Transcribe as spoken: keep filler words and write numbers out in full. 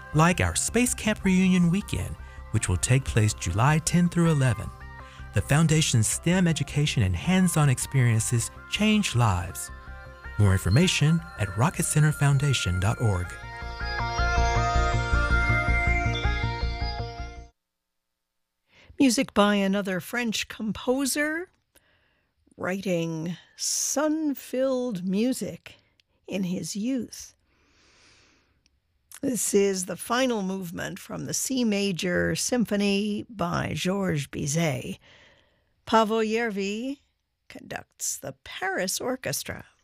like our Space Camp Reunion Weekend, which will take place July tenth through eleventh. The Foundation's STEM education and hands-on experiences change lives. More information at rocket center foundation dot org. Music by another French composer, writing sun-filled music in his youth. This is the final movement from the C Major Symphony by Georges Bizet. Paavo Järvi conducts the Paris Orchestra.